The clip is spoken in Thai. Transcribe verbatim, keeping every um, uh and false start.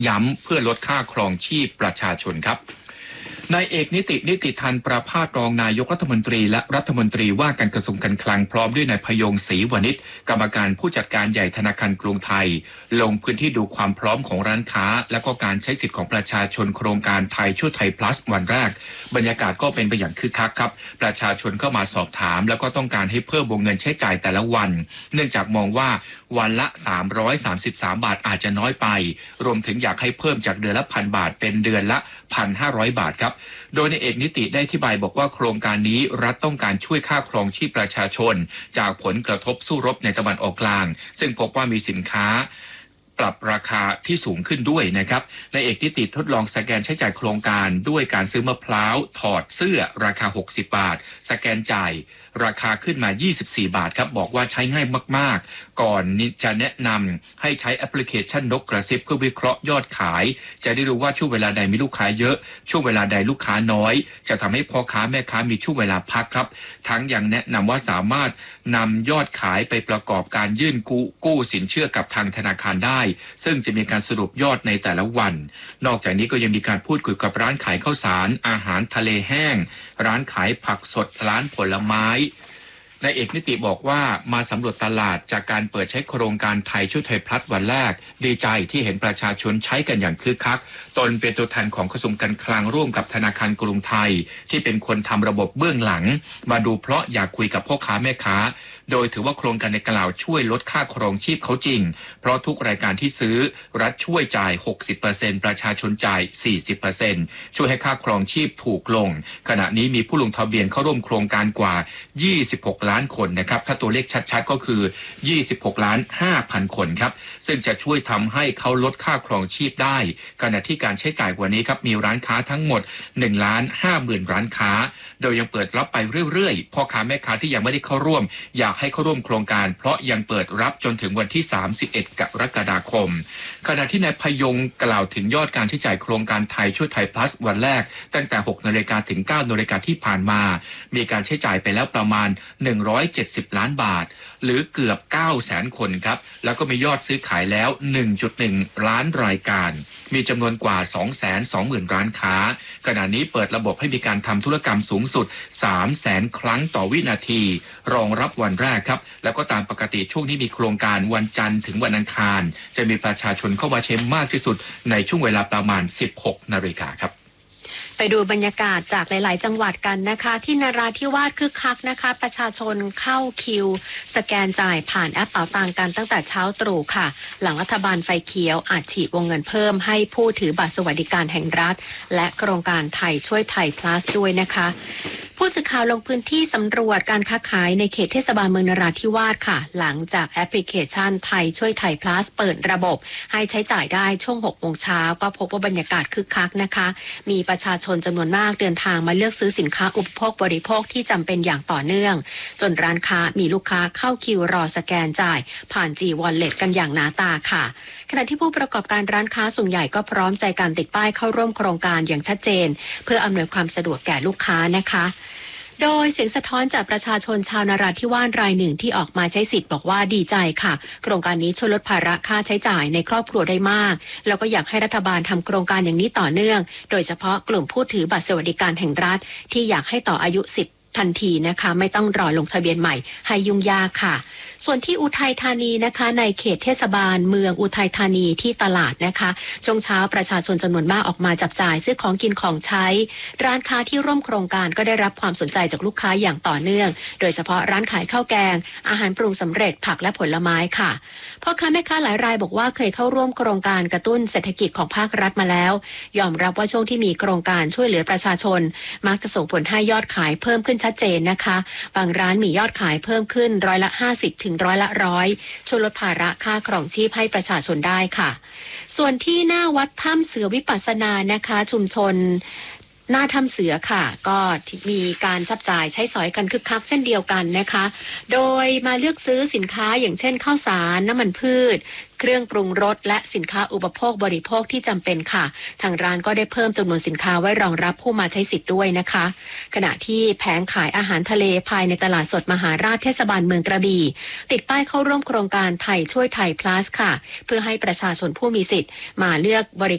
ย้ำเพื่อลดค่าครองชีพประชาชนครับนายเอกนิตินิติธันประภาสรองนายกรัฐมนตรีและรัฐมนตรีว่าการกระทรวงการคลังพร้อมด้วยนายพยงศรีวณิชกรรมการผู้จัดการใหญ่ธนาคารกรุงไทยลงพื้นที่ดูความพร้อมของร้านค้าและก็การใช้สิทธิ์ของประชาชนโครงการไทยช่วยไทย plus วันแรกบรรยากาศก็เป็นไปอย่างคึกคักครับประชาชนเข้ามาสอบถามแล้วก็ต้องการให้เพิ่มวงเงินใช้จ่ายแต่ละวันเนื่องจากมองว่าวันละสามร้อยสามสิบสามบาทอาจจะน้อยไปรวมถึงอยากให้เพิ่มจากเดือนละพันบาทเป็นเดือนละ หนึ่งพันห้าร้อย บาทครับโดยในเอกนิติได้อธิบายบอกว่าโครงการนี้รัฐต้องการช่วยค่าครองชีพประชาชนจากผลกระทบสู้รบในตะวันออกกลางซึ่งพบว่ามีสินค้าปรับราคาที่สูงขึ้นด้วยนะครับในเอกนิติทดลองสแกนใช้จ่ายโครงการด้วยการซื้อมะพร้าวถอดเสื้อราคาหกสิบบาทสแกนจ่ายราคาขึ้นมายี่สิบสี่บาทครับบอกว่าใช้ง่ายมากๆก่อนจะแนะนำให้ใช้แอปพลิเคชันนกกระซิบเพื่อวิเคราะห์ยอดขายจะได้รู้ว่าช่วงเวลาใดมีลูกค้าเยอะช่วงเวลาใดลูกค้าน้อยจะทำให้พ่อค้าแม่ค้ามีช่วงเวลาพักครับทั้งยังแนะนำว่าสามารถนำยอดขายไปประกอบการยื่นกู้กู้สินเชื่อกับทางธนาคารได้ซึ่งจะมีการสรุปยอดในแต่ละวันนอกจากนี้ก็ยังมีการพูดคุยกับร้านขายข้าวสารอาหารทะเลแห้งร้านขายผักสดร้านผลไม้นายเอกนิติบอกว่ามาสำรวจตลาดจากการเปิดใช้โครงการไทยช่วยไทยพลัสวันแรกดีใจที่เห็นประชาชนใช้กันอย่างคึกคักตนเป็นตัวแทนของกระทรวงการคลังร่วมกับธนาคารกรุงไทยที่เป็นคนทำระบบเบื้องหลังมาดูเพราะอยากคุยกับพ่อค้าแม่ค้าโดยถือว่าโครงการในกล่าวช่วยลดค่าครองชีพเขาจริงเพราะทุกรายการที่ซื้อรัฐช่วยจ่าย หกสิบเปอร์เซ็นต์ ประชาชนจ่าย สี่สิบเปอร์เซ็นต์ ช่วยให้ค่าครองชีพถูกลงขณะนี้มีผู้ลงทะเบียนเข้าร่วมโครงการกว่ายี่สิบหกล้านคนนะครับถ้าตัวเลขชัดๆก็คือยี่สิบหกล้านห้าพันคนครับซึ่งจะช่วยทำให้เขาลดค่าครองชีพได้ขณะที่การใช้จ่ายกว่านี้ครับมีร้านค้าทั้งหมด หนึ่งล้านห้าหมื่น ร้านค้าโดยยังเปิดรับไปเรื่อยๆพ่อค้าแม่ค้าที่ยังไม่ได้เข้าร่วมอยากให้เข้าร่วมโครงการเพราะยังเปิดรับจนถึงวันที่สามสิบเอ็ดกรกฎาคมขณะที่นายพยงกล่าวถึงยอดการใช้จ่ายโครงการไทยช่วยไทย plus วันแรกตั้งแต่หกนาฬิกาถึงเก้านาฬิกาที่ผ่านมามีการใช้จ่ายไปแล้วประมาณหนึ่งร้อยเจ็ดสิบล้านบาทหรือเกือบ เก้าแสน คนครับแล้วก็มียอดซื้อขายแล้ว หนึ่งจุดหนึ่ง ล้านรายการมีจำนวนกว่า สองแสนสองหมื่น ร้านค้าขณะนี้เปิดระบบให้มีการทำธุรกรรมสูงสุด สามแสน ครั้งต่อวินาทีรองรับวันแรกครับแล้วก็ตามปกติช่วงนี้มีโครงการวันจันทร์ถึงวันอังคารจะมีประชาชนเข้ามาใช้มากที่สุดในช่วงเวลาประมาณ สิบหกนาฬิกาครับไปดูบรรยากาศจากหลายๆจังหวัดกันนะคะที่นราธิวาสคึกคักนะคะประชาชนเข้าคิวสแกนจ่ายผ่านแอปเป๋าตังกันตั้งแต่เช้าตรู่ค่ะหลังรัฐบาลไฟเขียวอาจฉีดวงเงินเพิ่มให้ผู้ถือบัตรสวัสดิการแห่งรัฐและโครงการไทยช่วยไทย plus ด้วยนะคะผู้สื่อข่าวลงพื้นที่สำรวจการค้าขายในเขตเทศบาลเมืองนราธิวาสค่ะหลังจากแอปพลิเคชันไทยช่วยไทย plus เปิดระบบให้ใช้จ่ายได้ช่วงหกโมงเช้าก็พบว่าบรรยากาศคึกคักนะคะมีประชาชนจำนวนมากเดินทางมาเลือกซื้อสินค้าอุปโภคบริโภคที่จำเป็นอย่างต่อเนื่องจนร้านค้ามีลูกค้าเข้าคิวรอสแกนจ่ายผ่าน G Wallet กันอย่างหนาตาค่ะขณะที่ผู้ประกอบการร้านค้าส่วนใหญ่ก็พร้อมใจการติดป้ายเข้าร่วมโครงการอย่างชัดเจนเพื่ออำนวยความสะดวกแก่ลูกค้านะคะโดยเสียงสะท้อนจากประชาชนชาวนราธิวาสรายหนึ่งที่ออกมาใช้สิทธิ์บอกว่าดีใจค่ะโครงการนี้ช่วยลดภาระค่าใช้จ่ายในครอบครัวได้มากแล้วก็อยากให้รัฐบาลทำโครงการอย่างนี้ต่อเนื่องโดยเฉพาะกลุ่มผู้ถือบัตรสวัสดิการแห่งรัฐที่อยากให้ต่ออายุสิทธิ์ทันทีนะคะไม่ต้องรอลงทะเบียนใหม่ให้ยุ่งยากค่ะส่วนที่อุทัยธานีนะคะในเขตเทศบาลเมืองอุทัยธานีที่ตลาดนะคะช่วงเช้าประชาชนจำนวนมากออกมาจับจ่ายซื้อของกินของใช้ร้านค้าที่ร่วมโครงการก็ได้รับความสนใจจากลูกค้าอย่างต่อเนื่องโดยเฉพาะร้านขายข้าวแกงอาหารปรุงสำเร็จผักและผลไม้ค่ะพ่อค้าแม่ค้าหลายรายบอกว่าเคยเข้าร่วมโครงการกระตุ้นเศรษฐกิจของภาครัฐมาแล้วยอมรับว่าช่วงที่มีโครงการช่วยเหลือประชาชนมักจะส่งผลให้ยอดขายเพิ่มขึ้นชัดเจนนะคะบางร้านมียอดขายเพิ่มขึ้นร้อยละห้าสิบถึงร้อยละร้อยช่วยลดภาระค่าครองชีพให้ประชาชนได้ค่ะส่วนที่หน้าวัดถ้ำเสือวิปัสสนานะคะชุมชนหน้าถ้ำเสือค่ะก็มีการจับจ่ายใช้สอยกันคึกคักเช่นเดียวกันนะคะโดยมาเลือกซื้อสินค้าอย่างเช่นข้าวสารน้ำมันพืชเครื่องปรุงรสและสินค้าอุปโภคบริโภคที่จำเป็นค่ะทางร้านก็ได้เพิ่มจำนวนสินค้าไว้รองรับผู้มาใช้สิทธิ์ด้วยนะคะขณะที่แผงขายอาหารทะเลภายในตลาดสดมหาราชเทศบาลเมืองกระบี่ติดป้ายเข้าร่วมโครงการไทยช่วยไทย plus ค่ะเพื่อให้ประชาชนผู้มีสิทธิ์มาเลือกบริ